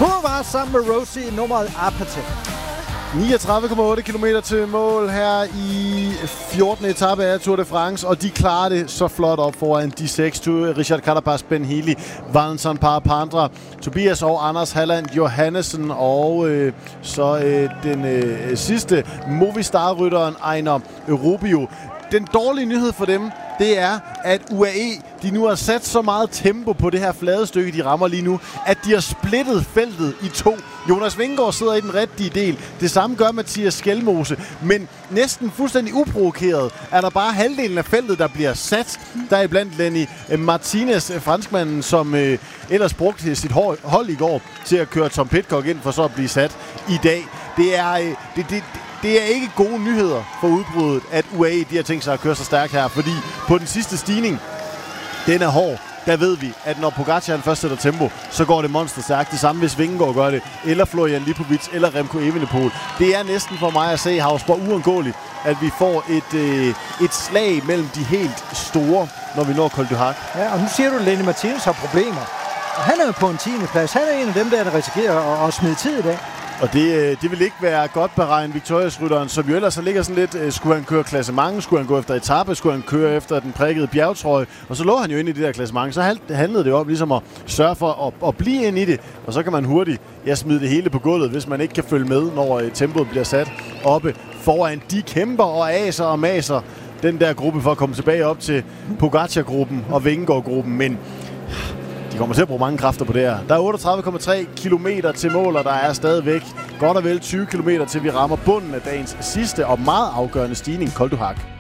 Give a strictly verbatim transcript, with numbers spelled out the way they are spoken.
Hun var sammen med Rosie i nummeret Apathy. niogtredive komma otte kilometer til mål her i fjortende etape af Tour de France, og de klarer det så flot op foran de seks. Richard Carapaz, Ben Healy, Valentin Parapandra, Tobias og Anders Halland Johannesen, og øh, så øh, den øh, sidste Movistar-rytteren Einar Rubio. Den dårlige nyhed for dem, det er, at U A E de nu har sat så meget tempo på det her flade stykke, de rammer lige nu, at de har splittet feltet i to. Jonas Vingegaard sidder i den rigtige del. Det samme gør Mathias Skjelmose. Men næsten fuldstændig uprovokeret er der bare halvdelen af feltet, der bliver sat. Der er blandt Lenny Martinez, franskmanden, som øh, ellers brugte sit hold i går til at køre Tom Pidcock ind for så at blive sat i dag. Det er... Øh, det, det, Det er ikke gode nyheder for udbruddet, at U A E de har tænkt sig at køre så stærkt her, fordi på den sidste stigning, den er hård, der ved vi, at når Pogacar først sætter tempo, så går det monsterstærkt. Det samme hvis Vingegaard gør det, eller Florian Lipovic, eller Remco Evenepoel. Det er næsten for mig at se, Hausborg, uundgåeligt, at vi får et, øh, et slag mellem de helt store, når vi når Col du Hac. Ja, og nu siger du, at Lenny Martinez har problemer. Og han er jo på en tiende plads. Han er en af dem, der, der risikerer at, at smide tid i dag. Og det, det vil ikke være godt beregnet Victorious-rytteren, som jo ellers så ligger sådan lidt, skulle han køre klassement, skulle han gå efter etape, skulle han køre efter den prikkede bjergtrøje, og så lå han jo ind i det der klassement. Så handlede det om ligesom at sørge for at, at blive ind i det, og så kan man hurtigt ja, smide det hele på gulvet, hvis man ikke kan følge med, når tempoet bliver sat oppe foran. De kæmper og aser og maser den der gruppe for at komme tilbage op til Pogacar-gruppen og Vingegaard-gruppen, men de kommer til at bruge mange kræfter på det her. Der er otteogtredive komma tre kilometer til mål, og der er stadigvæk godt og vel tyve kilometer til vi rammer bunden af dagens sidste og meget afgørende stigning, Col du Hac.